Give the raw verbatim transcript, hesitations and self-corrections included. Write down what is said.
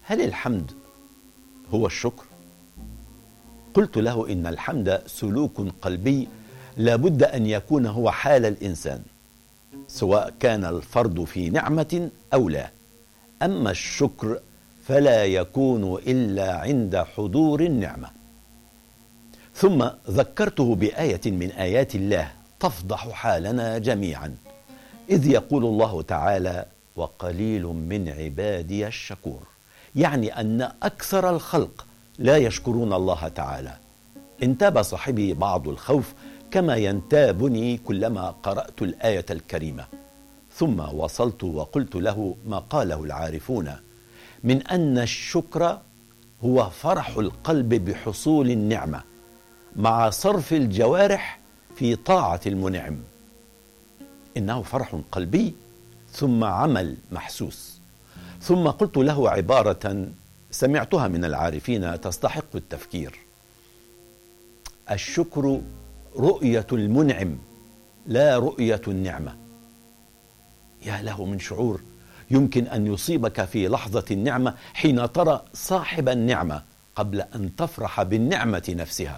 هل الحمد هو الشكر؟ قلت له إن الحمد سلوك قلبي لا بد أن يكون هو حال الإنسان، سواء كان الفرد في نعمة أو لا. أما الشكر فلا يكون إلا عند حضور النعمة. ثم ذكرته بآية من آيات الله تفضح حالنا جميعا، إذ يقول الله تعالى: وقليل من عبادي الشكور، يعني أن أكثر الخلق لا يشكرون الله تعالى. انتاب صاحبي بعض الخوف كما ينتابني كلما قرأت الآية الكريمة، ثم وصلت وقلت له ما قاله العارفون من أن الشكر هو فرح القلب بحصول النعمة مع صرف الجوارح في طاعة المنعم. إنه فرح قلبي ثم عمل محسوس. ثم قلت له عبارة سمعتها من العارفين تستحق التفكير: الشكر رؤية المنعم لا رؤية النعمة. يا له من شعور يمكن أن يصيبك في لحظة النعمة حين ترى صاحب النعمة قبل أن تفرح بالنعمة نفسها.